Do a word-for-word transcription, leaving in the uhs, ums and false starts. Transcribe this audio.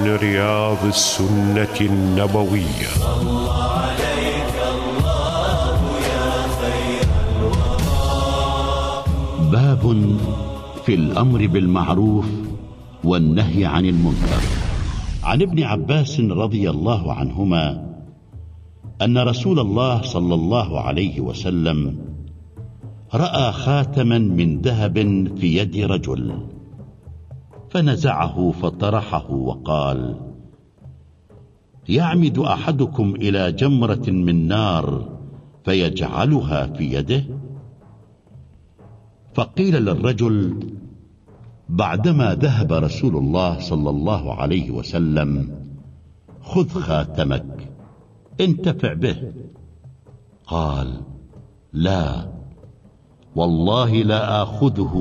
رياض السنة النبوية. صلى عليك الله يا خير الورى. باب في الأمر بالمعروف والنهي عن المنكر. عن ابن عباس رضي الله عنهما أن رسول الله صلى الله عليه وسلم رأى خاتما من ذهب في يد رجل فنزعه فطرحه وقال: يعمد أحدكم إلى جمرة من نار فيجعلها في يده؟ فقيل للرجل بعدما ذهب رسول الله صلى الله عليه وسلم: خذ خاتمك انتفع به. قال: لا والله لا آخذه